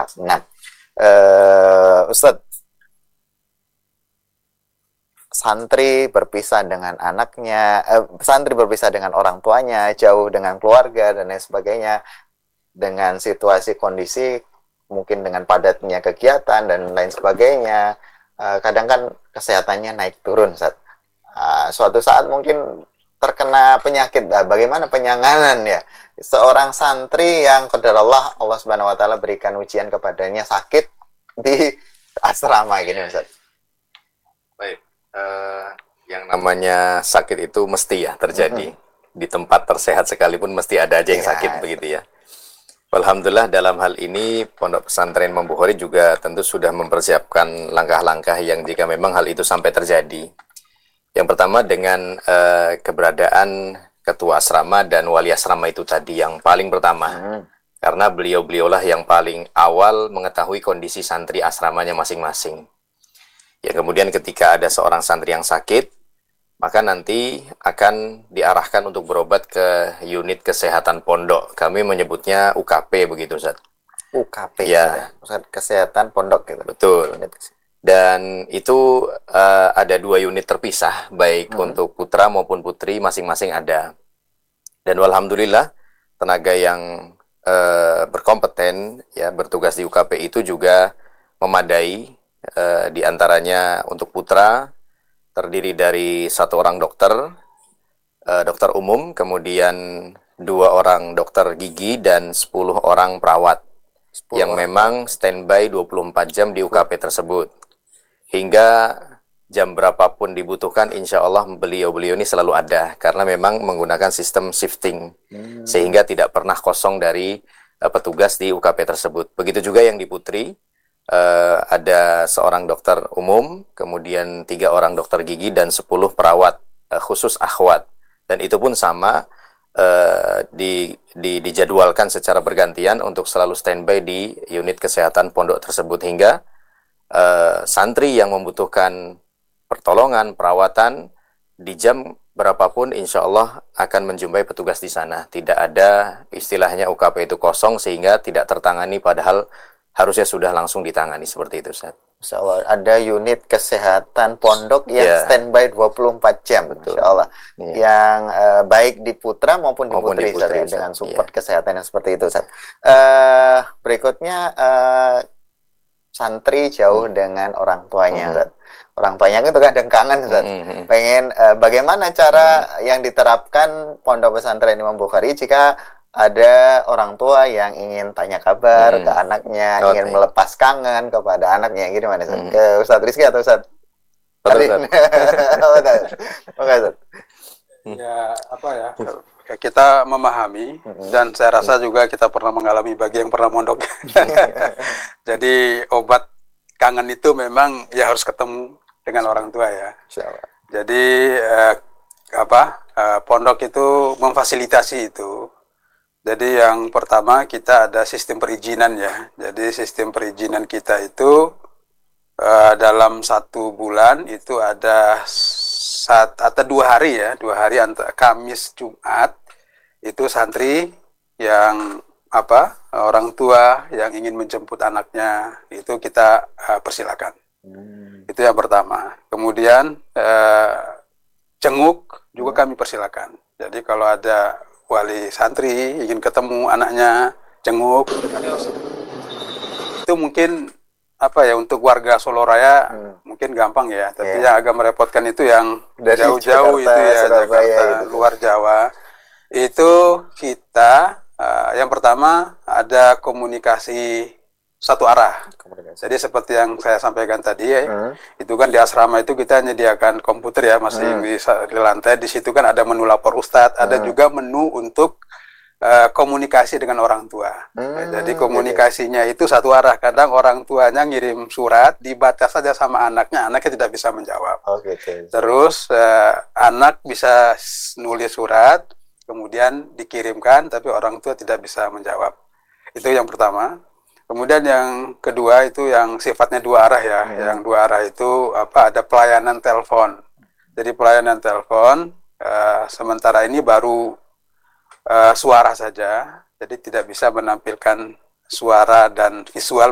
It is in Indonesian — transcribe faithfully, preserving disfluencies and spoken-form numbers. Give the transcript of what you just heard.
Nah, uh, Ustadz, santri berpisah dengan anaknya, eh, santri berpisah dengan orang tuanya, jauh dengan keluarga dan lain sebagainya, dengan situasi kondisi mungkin dengan padatnya kegiatan dan lain sebagainya, uh, kadang kan kesehatannya naik turun saat uh, suatu saat mungkin terkena penyakit. Nah, bagaimana penanganan ya seorang santri yang qadar Allah Allah Subhanahu wa taala berikan ujian kepadanya sakit di asrama gini Ustaz. Baik, uh, yang namanya sakit itu mesti ya terjadi. Mm-hmm. Di tempat tersehat sekalipun mesti ada aja yang ya, sakit begitu ya. Alhamdulillah dalam hal ini Pondok Pesantren Imam Bukhari juga tentu sudah mempersiapkan langkah-langkah yang jika memang hal itu sampai terjadi. Yang pertama dengan uh, keberadaan ketua asrama dan wali asrama itu tadi yang paling pertama. Hmm. Karena beliau-beliaulah yang paling awal mengetahui kondisi santri asramanya masing-masing. Ya kemudian ketika ada seorang santri yang sakit, maka nanti akan diarahkan untuk berobat ke unit kesehatan pondok. Kami menyebutnya U K P begitu Ustaz. U K P ya, Pusat Kesehatan Pondok gitu. Betul. Dan itu uh, ada dua unit terpisah, baik hmm. untuk putra maupun putri masing-masing ada. Dan alhamdulillah tenaga yang uh, berkompeten ya bertugas di U K P itu juga memadai. Uh, di antaranya untuk putra terdiri dari satu orang dokter, uh, dokter umum, kemudian dua orang dokter gigi dan sepuluh orang perawat sepuluh yang orang. Memang standby dua puluh empat jam di U K P tersebut. Hingga jam berapapun dibutuhkan, insya Allah beliau-beliau ini selalu ada. Karena memang menggunakan sistem shifting. Hmm. Sehingga tidak pernah kosong dari uh, petugas di U K P tersebut. Begitu juga yang di Putri, uh, ada seorang dokter umum, kemudian tiga orang dokter gigi, dan sepuluh perawat uh, khusus akhwat. Dan itu pun sama, uh, di, di, dijadwalkan secara bergantian untuk selalu standby di unit kesehatan pondok tersebut. Hingga Uh, santri yang membutuhkan pertolongan, perawatan di jam berapapun insya Allah akan menjumpai petugas di sana. Tidak ada istilahnya U K P itu kosong sehingga tidak tertangani, padahal harusnya sudah langsung ditangani seperti itu Ustaz. Insya Allah ada unit kesehatan pondok yang yeah. standby dua puluh empat jam. Betul. Insya Allah yeah. yang uh, baik di putra maupun di maupun putri, di putri Ustaz, dengan support yeah. kesehatan yang seperti itu Ustaz. Uh, berikutnya uh, santri jauh hmm. dengan orang tuanya, hmm. orang tuanya itu kadang kangen, hmm. pengen uh, bagaimana cara hmm. yang diterapkan Pondok Pesantren Imam Bukhari jika ada orang tua yang ingin tanya kabar hmm. ke anaknya, okay. ingin melepas kangen kepada anaknya, gimana Ustaz? Hmm. Ke Ustadz Rizky atau Ustadz? Betul, Ustadz. Oke, Ustadz. Ya, apa ya? Kita memahami mm-hmm. dan saya rasa juga kita pernah mengalami bagi yang pernah mondok. Jadi obat kangen itu memang ya harus ketemu dengan orang tua ya. Jadi eh, apa eh, pondok itu memfasilitasi itu. Jadi yang pertama kita ada sistem perizinan ya. Jadi sistem perizinan kita itu eh, dalam satu bulan itu ada saat atau dua hari ya, dua hari antara Kamis Jumat itu santri yang apa orang tua yang ingin menjemput anaknya itu kita uh, persilakan. Hmm. Itu yang pertama. Kemudian uh, jenguk juga hmm. kami persilakan. Jadi kalau ada wali santri ingin ketemu anaknya jenguk itu mungkin apa ya untuk warga Solo Raya hmm. mungkin gampang ya, tapi yeah. yang agak merepotkan itu yang jauh-jauh itu ya Jakarta, gitu. Luar Jawa itu kita uh, yang pertama ada komunikasi satu arah. Komunikasi. Jadi seperti yang saya sampaikan tadi ya, hmm. itu kan di asrama itu kita menyediakan komputer ya masih hmm. di, di lantai. Di situ kan ada menu lapor ustadz, hmm. ada juga menu untuk Uh, komunikasi dengan orang tua. Hmm, nah, jadi komunikasinya gitu. Itu satu arah. Kadang orang tuanya ngirim surat, dibatas saja sama anaknya, anaknya tidak bisa menjawab. Oh, gitu. Terus uh, anak bisa nulis surat, kemudian dikirimkan, tapi orang tua tidak bisa menjawab. Itu yang pertama. Kemudian yang kedua itu yang sifatnya dua arah ya. Hmm. Yang dua arah itu apa? Ada pelayanan telepon. Jadi pelayanan telepon uh, sementara ini baru Uh, suara saja, jadi tidak bisa menampilkan suara dan visual